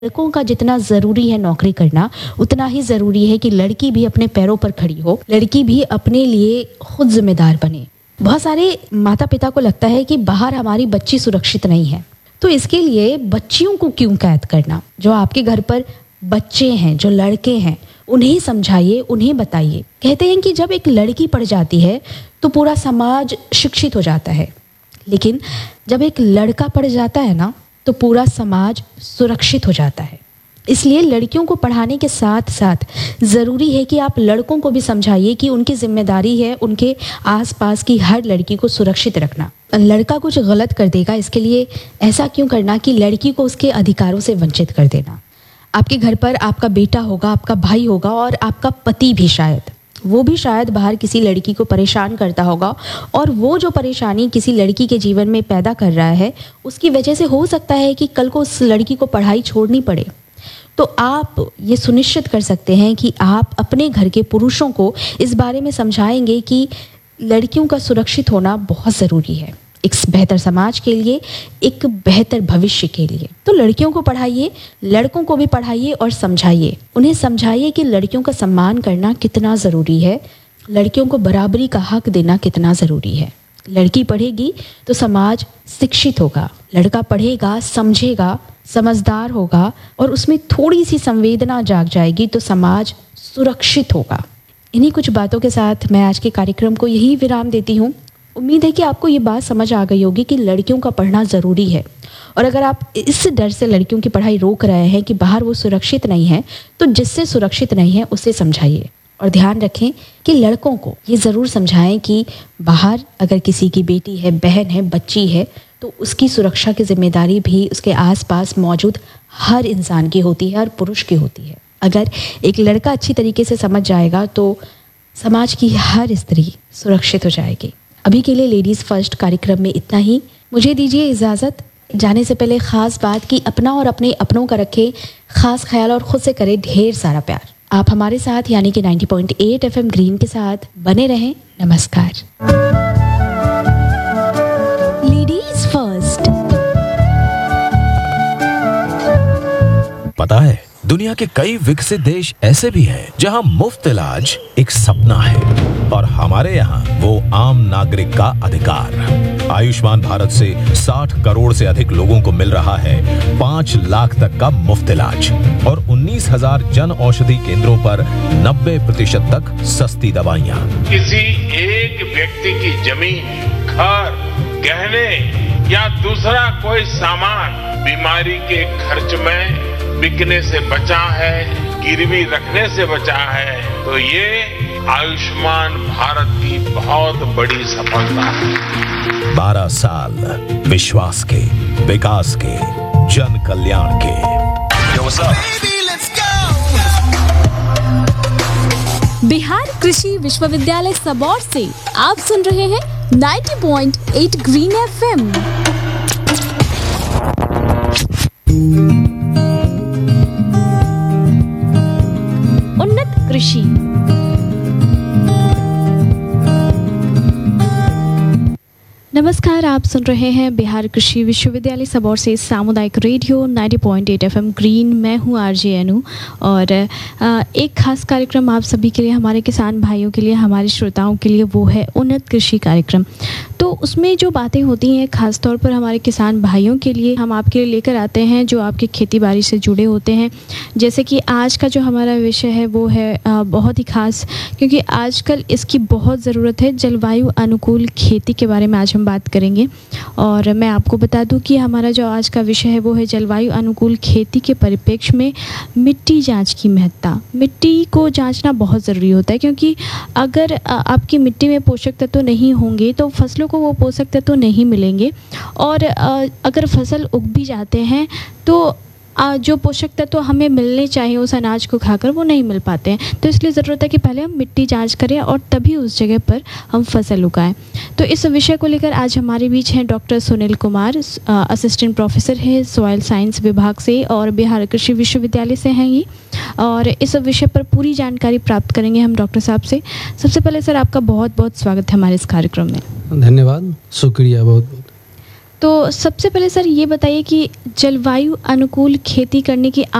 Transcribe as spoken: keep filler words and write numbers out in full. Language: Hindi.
लड़कों का जितना ज़रूरी है नौकरी करना, उतना ही ज़रूरी है कि लड़की भी अपने पैरों पर खड़ी हो, लड़की भी अपने लिए खुद जिम्मेदार बने। बहुत सारे माता पिता को लगता है कि बाहर हमारी बच्ची सुरक्षित नहीं है, तो इसके लिए बच्चियों को क्यों कैद करना। जो आपके घर पर बच्चे हैं, जो लड़के हैं, उन्हें समझाइए, उन्हें बताइए। कहते हैं कि जब एक लड़की पढ़ जाती है तो पूरा समाज शिक्षित हो जाता है, लेकिन जब एक लड़का पढ़ जाता है ना तो पूरा समाज सुरक्षित हो जाता है। इसलिए लड़कियों को पढ़ाने के साथ साथ ज़रूरी है कि आप लड़कों को भी समझाइए कि उनकी जिम्मेदारी है उनके आसपास की हर लड़की को सुरक्षित रखना। लड़का कुछ गलत कर देगा, इसके लिए ऐसा क्यों करना कि लड़की को उसके अधिकारों से वंचित कर देना। आपके घर पर आपका बेटा होगा, आपका भाई होगा और आपका पति भी, शायद वो भी शायद बाहर किसी लड़की को परेशान करता होगा, और वो जो परेशानी किसी लड़की के जीवन में पैदा कर रहा है उसकी वजह से हो सकता है कि कल को उस लड़की को पढ़ाई छोड़नी पड़े। तो आप ये सुनिश्चित कर सकते हैं कि आप अपने घर के पुरुषों को इस बारे में समझाएंगे कि लड़कियों का सुरक्षित होना बहुत ज़रूरी है, एक बेहतर समाज के लिए, एक बेहतर भविष्य के लिए। तो लड़कियों को पढ़ाइए, लड़कों को भी पढ़ाइए और समझाइए। उन्हें समझाइए कि लड़कियों का सम्मान करना कितना ज़रूरी है, लड़कियों को बराबरी का हक देना कितना ज़रूरी है। लड़की पढ़ेगी तो समाज शिक्षित होगा, लड़का पढ़ेगा, समझेगा, समझदार होगा और उसमें थोड़ी सी संवेदना जाग जाएगी तो समाज सुरक्षित होगा। इन्हीं कुछ बातों के साथ मैं आज के कार्यक्रम को यही विराम देती हूँ। उम्मीद है कि आपको ये बात समझ आ गई होगी कि लड़कियों का पढ़ना ज़रूरी है, और अगर आप इस डर से लड़कियों की पढ़ाई रोक रहे हैं कि बाहर वो सुरक्षित नहीं है, तो जिससे सुरक्षित नहीं है उसे समझाइए। और ध्यान रखें कि लड़कों को ये ज़रूर समझाएं कि बाहर अगर किसी की बेटी है, बहन है, बच्ची है, तो उसकी सुरक्षा की जिम्मेदारी भी उसके आसपास मौजूद हर इंसान की होती है, हर पुरुष की होती है। अगर एक लड़का अच्छी तरीके से समझ जाएगा तो समाज की हर स्त्री सुरक्षित हो जाएगी। अभी के लिए लेडीज़ फर्स्ट कार्यक्रम में इतना ही। मुझे दीजिए इजाज़त। जाने से पहले ख़ास बात कि अपना और अपने अपनों का रखें ख़ास ख्याल और ख़ुद से करें ढेर सारा प्यार। आप हमारे साथ यानी कि नब्बे पॉइंट आठ एफ एम ग्रीन के साथ बने रहें। नमस्कार। Ladies first. पता है, दुनिया के कई विकसित देश ऐसे भी हैं जहां मुफ्त इलाज एक सपना है, और हमारे यहाँ वो आम नागरिक का अधिकार। आयुष्मान भारत से साठ करोड़ से अधिक लोगों को मिल रहा है पाँच लाख तक का मुफ्त इलाज, और उन्नीस हजार जन औषधि केंद्रों पर नब्बे प्रतिशत तक सस्ती दवाइयाँ। किसी एक व्यक्ति की जमीन, घर, गहने या दूसरा कोई सामान बीमारी के खर्च में बिकने से बचा है, गिरवी रखने से बचा है, तो ये आयुष्मान भारत की बहुत बड़ी सफलता है। बारह साल विश्वास के, विकास के, जन कल्याण के। Yo, what's up? Baby, let's go! Bihar कृषि विश्वविद्यालय सबौर से आप सुन रहे हैं नब्बे पॉइंट आठ ग्रीन एफएम। उन्नत कृषि। नमस्कार, आप सुन रहे हैं बिहार कृषि विश्वविद्यालय सबौर से सामुदायिक रेडियो नब्बे पॉइंट आठ एफ एम ग्रीन। मैं हूं आरजे अनु, और एक खास कार्यक्रम आप सभी के लिए, हमारे किसान भाइयों के लिए, हमारे श्रोताओं के लिए, वो है उन्नत कृषि कार्यक्रम। तो उसमें जो बातें होती हैं खास तौर पर हमारे किसान भाइयों के लिए हम आपके लिए लेकर आते हैं, जो आपकी खेती बाड़ी से जुड़े होते हैं। जैसे कि आज का जो हमारा विषय है वो है बहुत ही खास, क्योंकि आजकल इसकी बहुत ज़रूरत है। जलवायु अनुकूल खेती के बारे में आज हम बात करेंगे, और मैं आपको बता दूं कि हमारा जो आज का विषय है वो है जलवायु अनुकूल खेती के परिप्रेक्ष्य में मिट्टी जांच की महत्ता। मिट्टी को जांचना बहुत ज़रूरी होता है, क्योंकि अगर आपकी मिट्टी में पोषक तत्व तो नहीं होंगे तो फसलों को वो पोषक तत्व तो नहीं मिलेंगे, और अगर फसल उग भी जाते हैं तो जो पोषक तत्व हमें मिलने चाहिए उस अनाज को खाकर वो नहीं मिल पाते हैं। तो इसलिए ज़रूरत है कि पहले हम मिट्टी जांच करें और तभी उस जगह पर हम फसल उगाएं। तो इस विषय को लेकर आज हमारे बीच हैं doctor Sunil Kumar, assistant professor है सॉइल साइंस विभाग से और बिहार कृषि विश्वविद्यालय से हैं ये, और इस विषय पर पूरी जानकारी प्राप्त करेंगे हम डॉक्टर साहब से। सबसे पहले सर, आपका बहुत बहुत स्वागत है हमारे इस कार्यक्रम में। धन्यवाद, शुक्रिया बहुत बहुत। तो सबसे पहले सर ये बताइए कि जलवायु अनुकूल खेती करने की